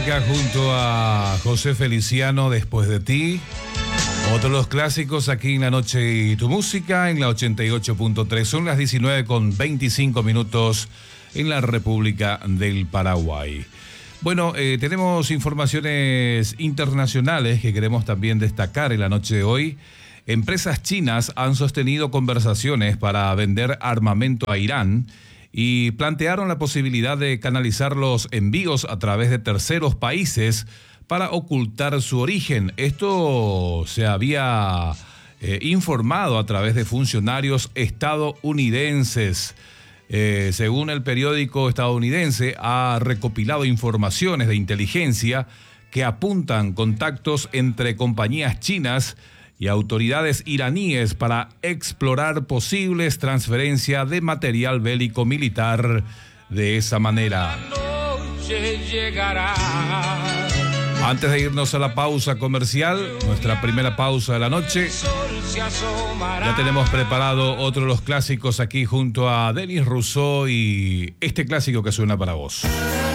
música junto a José Feliciano, Después de ti. Otro de los clásicos aquí en La Noche y tu Música, en la 88.3. Son las 19:25 en la República del Paraguay. Bueno, tenemos informaciones internacionales que queremos también destacar en la noche de hoy. Empresas chinas han sostenido conversaciones para vender armamento a Irán y plantearon la posibilidad de canalizar los envíos a través de terceros países para ocultar su origen. Esto se había informado a través de funcionarios estadounidenses. Según el periódico estadounidense, ha recopilado informaciones de inteligencia que apuntan contactos entre compañías chinas y autoridades iraníes para explorar posibles transferencias de material bélico militar de esa manera. Antes de irnos a la pausa comercial, nuestra primera pausa de la noche, ya tenemos preparado otro de los clásicos aquí junto a Denis Rousseau y este clásico que suena para vos.